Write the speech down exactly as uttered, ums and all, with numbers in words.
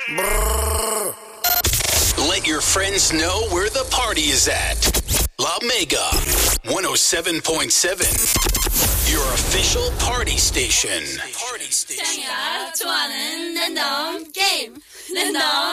Let your friends know where the party is at. La Mega one oh seven point seven, your official party station. Party station. 제가 좋아하는 랜덤 게임 랜덤